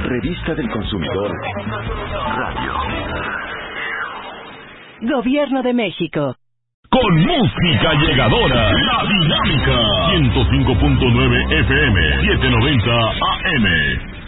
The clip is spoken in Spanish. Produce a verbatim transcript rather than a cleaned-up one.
Revista del Consumidor Radio. Gobierno de México. Con música llegadora, La Dinámica, ciento cinco punto nueve F M, setecientos noventa A M.